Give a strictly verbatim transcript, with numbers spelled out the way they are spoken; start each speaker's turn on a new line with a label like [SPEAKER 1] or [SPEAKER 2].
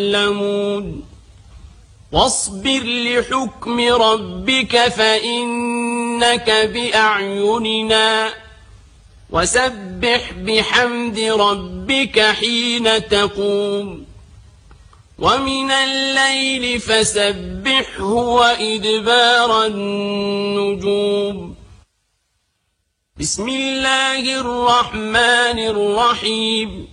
[SPEAKER 1] يعلمون واصبر لحكم ربك فإنك بأعيننا وسبح بحمد ربك حين تقوم ومن الليل فسبحه وإدبار النجوم بسم الله الرحمن الرحيم